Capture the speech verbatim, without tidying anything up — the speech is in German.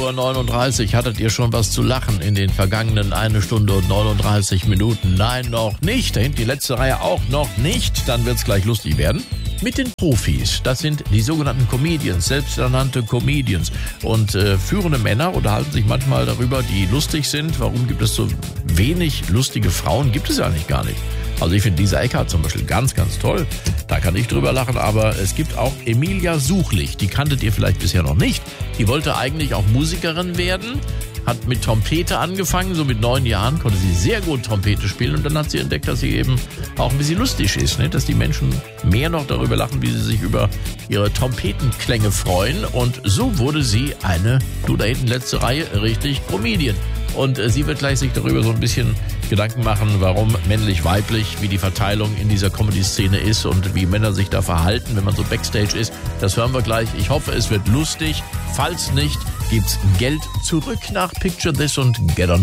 Uhr neununddreißig. Hattet ihr schon was zu lachen in den vergangenen eine Stunde und neununddreißig Minuten? Nein, noch nicht. Da hinten die letzte Reihe auch noch nicht. Dann wird's gleich lustig werden. Mit den Profis. Das sind die sogenannten Comedians, selbsternannte Comedians. Und äh, führende Männer unterhalten sich manchmal darüber, die lustig sind. Warum gibt es so wenig lustige Frauen? Gibt es eigentlich gar nicht. Also ich finde Lisa Eckhardt zum Beispiel ganz, ganz toll. Da kann ich drüber lachen, aber es gibt auch Emilia Suchlich. Die kanntet ihr vielleicht bisher noch nicht. Die wollte eigentlich auch Musikerin werden, hat mit Trompete angefangen, so mit neun Jahren konnte sie sehr gut Trompete spielen und dann hat sie entdeckt, dass sie eben auch ein bisschen lustig ist, ne? Dass die Menschen mehr noch darüber lachen, wie sie sich über ihre Trompetenklänge freuen und so wurde sie eine, du da hinten letzte Reihe, richtig Comedian. Und äh, sie wird gleich sich darüber so ein bisschen Gedanken machen, warum männlich-weiblich, wie die Verteilung in dieser Comedy-Szene ist und wie Männer sich da verhalten, wenn man so Backstage ist. Das hören wir gleich. Ich hoffe, es wird lustig. Falls nicht, gibt's Geld zurück nach Picture This und Get On.